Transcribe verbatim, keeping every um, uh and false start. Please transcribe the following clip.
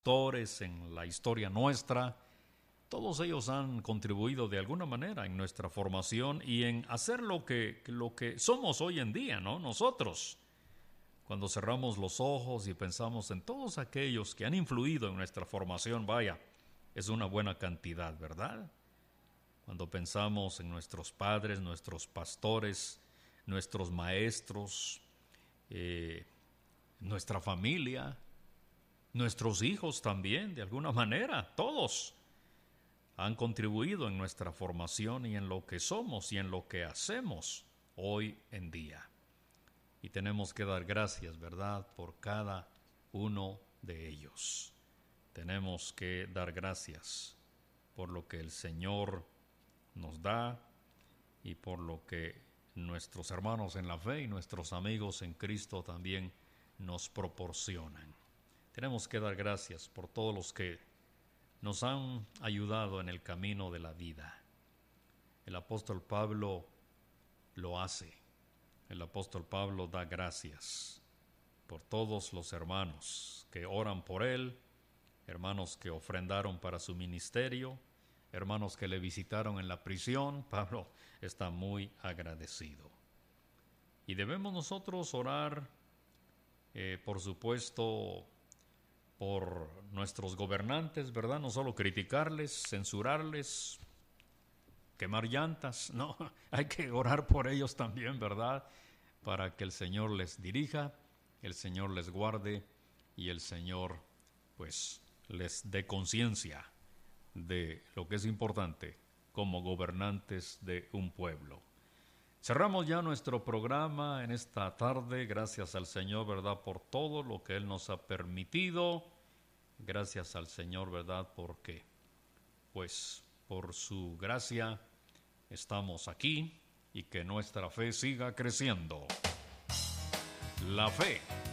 pastores en la historia nuestra, todos ellos han contribuido de alguna manera en nuestra formación y en hacer lo que, lo que somos hoy en día, ¿no? Nosotros, cuando cerramos los ojos y pensamos en todos aquellos que han influido en nuestra formación, vaya, es una buena cantidad, ¿verdad? Cuando pensamos en nuestros padres, nuestros pastores, nuestros maestros, eh, nuestra familia, nuestros hijos también, de alguna manera, todos han contribuido en nuestra formación y en lo que somos y en lo que hacemos hoy en día. Y tenemos que dar gracias, ¿verdad?, por cada uno de ellos. Tenemos que dar gracias por lo que el Señor nos da y por lo que nuestros hermanos en la fe y nuestros amigos en Cristo también nos proporcionan. Tenemos que dar gracias por todos los que nos han ayudado en el camino de la vida. El apóstol Pablo lo hace. El apóstol Pablo da gracias por todos los hermanos que oran por él, hermanos que ofrendaron para su ministerio, hermanos que le visitaron en la prisión. Pablo está muy agradecido. Y debemos nosotros orar, eh, por supuesto, por nuestros gobernantes, ¿verdad? No solo criticarles, censurarles, quemar llantas, no, hay que orar por ellos también, ¿verdad? Para que el Señor les dirija, el Señor les guarde y el Señor, pues, les dé conciencia de lo que es importante como gobernantes de un pueblo. Cerramos ya nuestro programa en esta tarde. Gracias al Señor, ¿verdad?, por todo lo que Él nos ha permitido. Gracias al Señor, ¿verdad?, porque, pues, por su gracia estamos aquí y que nuestra fe siga creciendo. La fe